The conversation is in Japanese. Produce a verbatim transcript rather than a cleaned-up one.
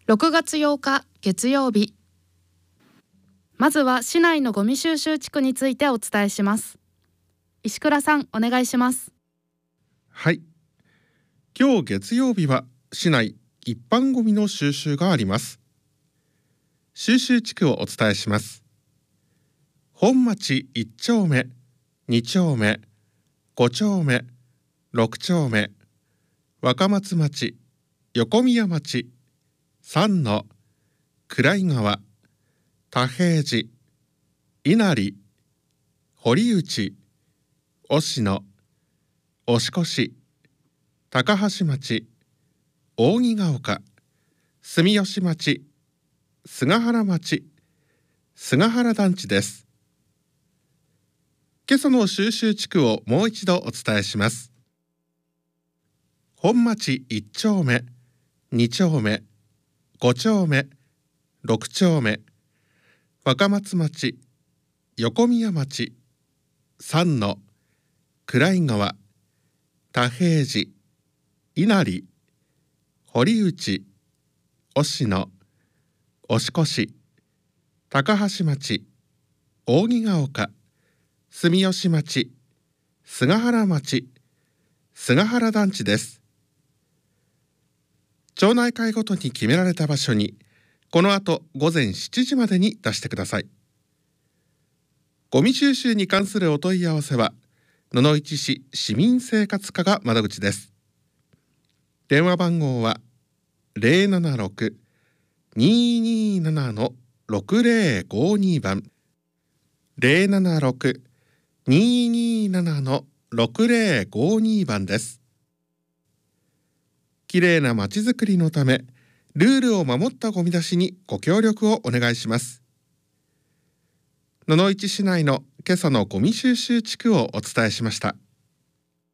ろくがつようか月曜日。まずは市内のゴミ収集地区についてお伝えします。石倉さん、お願いします。 はい。今日月曜日は市内一般ゴミの収集があります。収集地区をお伝えします。本町いっ丁目、に丁目、ご丁目、ろく丁目、若松町、横宮町、三野、暗井川、田平寺、稲荷、堀内、忍野、押越、高橋町、扇ヶ丘、住吉町、菅原町、菅原団地です。今朝の収集地区をもう一度お伝えします。本町いっ丁目、に丁目、ご丁目、ろく丁目、若松町、横宮町、三野、暗井川、田平寺、稲荷、堀内、忍野、押越、高橋町、扇ヶ丘、住吉町、菅原町、菅原団地です。町内会ごとに決められた場所にこの後午前しちじまでに出してください。ゴミ収集に関するお問い合わせは野々市市市民生活課が窓口です。電話番号は ゼロななろく にーにーなな ろくゼロごに 番 ゼロななろく にーにーなな ろくゼロごに 番です。きれいなまちづくりのためルールを守ったゴミ出しにご協力をお願いします。野々市市内の今朝のゴミ収集地区をお伝えしました。